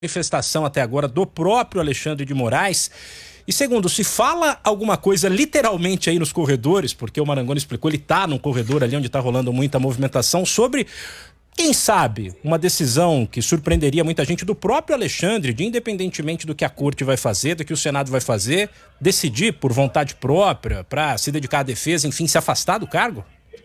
Manifestação até agora do próprio Alexandre de Moraes. E segundo, se fala alguma coisa literalmente aí nos corredores, porque o Marangoni explicou, ele tá num corredor ali onde tá rolando muita movimentação, sobre, quem sabe, uma decisão que surpreenderia muita gente do próprio Alexandre, de independentemente do que a corte vai fazer, do que o Senado vai fazer, decidir por vontade própria para se dedicar à defesa, enfim, se afastar do cargo?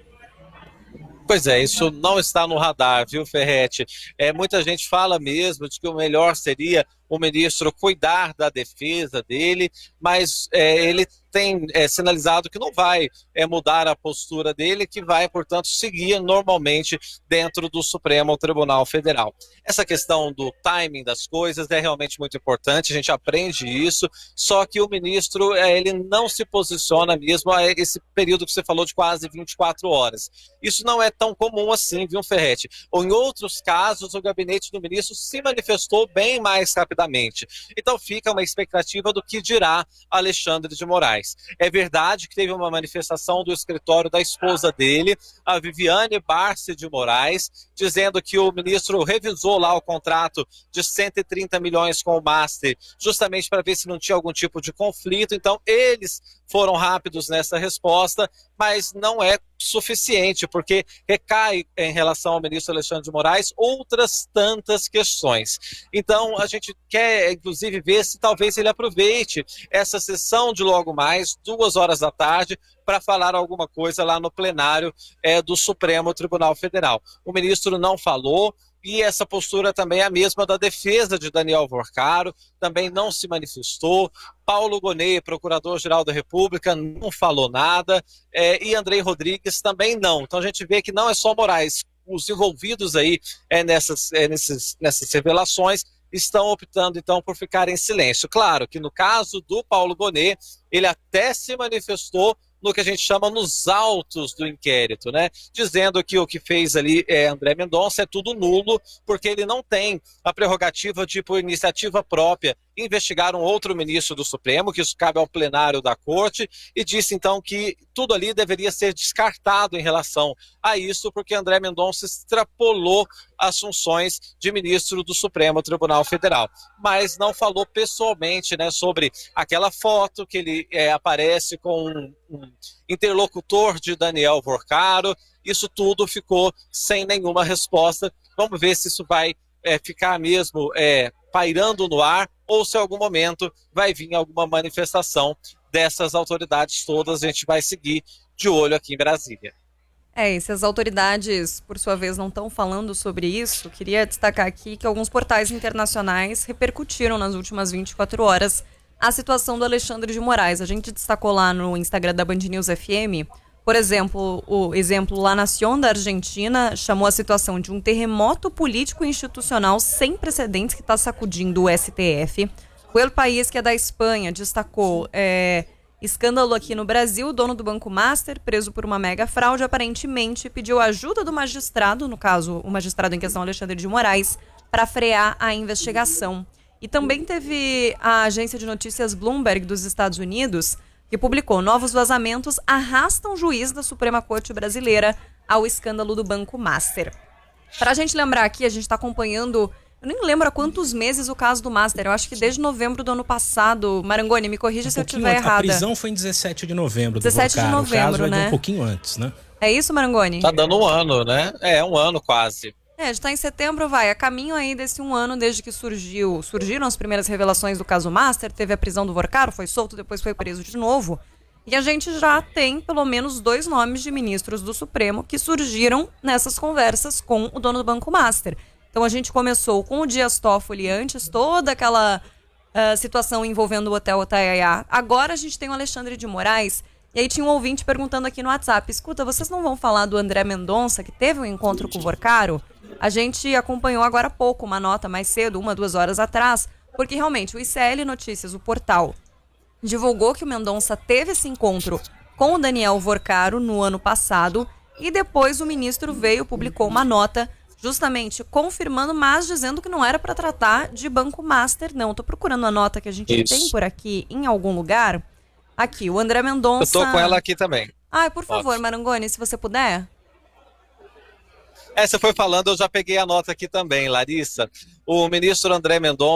Pois é, isso não está no radar, viu, Ferretti? Muita gente fala mesmo de que o melhor seria o ministro cuidar da defesa dele, mas ele tem sinalizado que não vai mudar a postura dele, que vai, portanto, seguir normalmente dentro do Supremo Tribunal Federal. Essa questão do timing das coisas é realmente muito importante, a gente aprende isso, só que o ministro ele não se posiciona mesmo a esse período que você falou de quase 24 horas. Isso não é tão comum assim, viu, Ferretti? Ou em outros casos, o gabinete do ministro se manifestou bem mais rapidamente. Então fica uma expectativa do que dirá Alexandre de Moraes. É verdade que teve uma manifestação do escritório da esposa dele, a Viviane Barsi de Moraes, dizendo que o ministro revisou lá o contrato de 130 milhões com o Master, justamente para ver se não tinha algum tipo de conflito. Então eles foram rápidos nessa resposta, mas não é suficiente, porque recai em relação ao ministro Alexandre de Moraes outras tantas questões. Então a gente quer, inclusive, ver se talvez ele aproveite essa sessão de logo mais, 2 horas da tarde, para falar alguma coisa lá no plenário do Supremo Tribunal Federal. O ministro não falou, e essa postura também é a mesma da defesa de Daniel Vorcaro, também não se manifestou. Paulo Gonet, procurador-geral da República, não falou nada, e Andrei Rodrigues também não. Então a gente vê que não é só Moraes, os envolvidos aí nessas revelações estão optando então por ficar em silêncio. Claro que no caso do Paulo Gonet, ele até se manifestou no que a gente chama nos autos do inquérito, né? Dizendo que o que fez ali André Mendonça é tudo nulo, porque ele não tem a prerrogativa de, por iniciativa própria, investigar um outro ministro do Supremo, que isso cabe ao plenário da Corte, e disse então que tudo ali deveria ser descartado em relação a isso, porque André Mendonça extrapolou as funções de ministro do Supremo Tribunal Federal. Mas não falou pessoalmente, né, sobre aquela foto que ele aparece com um interlocutor de Daniel Vorcaro. Isso tudo ficou sem nenhuma resposta. Vamos ver se isso vai ficar mesmo pairando no ar, ou se em algum momento vai vir alguma manifestação dessas autoridades todas. A gente vai seguir de olho aqui em Brasília. E se as autoridades, por sua vez, não estão falando sobre isso, queria destacar aqui que alguns portais internacionais repercutiram nas últimas 24 horas a situação do Alexandre de Moraes. A gente destacou lá no Instagram da Band News FM, por exemplo, o exemplo La Nación da Argentina chamou a situação de um terremoto político e institucional sem precedentes que está sacudindo o STF. O El País, que é da Espanha, destacou escândalo aqui no Brasil. O dono do Banco Master, preso por uma mega fraude, aparentemente pediu ajuda do magistrado, no caso, o magistrado em questão, Alexandre de Moraes, para frear a investigação. E também teve a agência de notícias Bloomberg dos Estados Unidos, que publicou: novos vazamentos arrastam juiz da Suprema Corte Brasileira ao escândalo do Banco Master. Para a gente lembrar aqui, a gente está acompanhando, eu nem lembro há quantos meses o caso do Master, eu acho que desde novembro do ano passado. Marangoni, me corrija se eu estiver errada. A prisão foi em 17 de novembro. 17 de novembro, o caso né? Um pouquinho antes, né? É isso, Marangoni? Tá dando um ano, né? Um ano quase. Já está em setembro, vai. A caminho aí desse um ano, desde que surgiram as primeiras revelações do caso Master, teve a prisão do Vorcaro, foi solto, depois foi preso de novo. E a gente já tem pelo menos 2 nomes de ministros do Supremo que surgiram nessas conversas com o dono do Banco Master. Então a gente começou com o Dias Toffoli antes, toda aquela situação envolvendo o Hotel Otaiaiá. Agora a gente tem o Alexandre de Moraes. E aí tinha um ouvinte perguntando aqui no WhatsApp: escuta, vocês não vão falar do André Mendonça, que teve um encontro com o Vorcaro? A gente acompanhou agora há pouco uma nota mais cedo, 1-2 horas atrás, porque realmente o ICL Notícias, o portal, divulgou que o Mendonça teve esse encontro com o Daniel Vorcaro no ano passado, e depois o ministro publicou uma nota justamente confirmando, mas dizendo que não era para tratar de Banco Master, não. Estou procurando a nota que a gente tem por aqui em algum lugar. Aqui, o André Mendonça... Eu tô com ela aqui também. Por favor, Marangoni, se você puder. Você foi falando, eu já peguei a nota aqui também, Larissa. O ministro André Mendonça